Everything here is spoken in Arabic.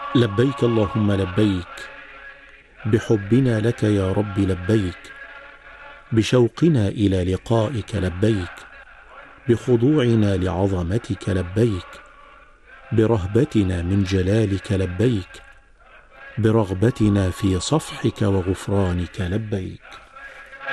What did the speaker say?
لبيك اللهم لبيك، بحبنا لك يا رب لبيك، بشوقنا إلى لقائك لبيك، بخضوعنا لعظمتك لبيك، برهبتنا من جلالك لبيك، برغبتنا في صفحك وغفرانك لبيك.